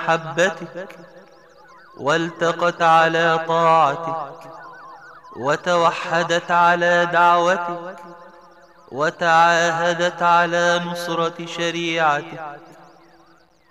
محبتك، والتقت على طاعتك، وتوحدت على دعوتك، وتعاهدت على نصرة شريعتك.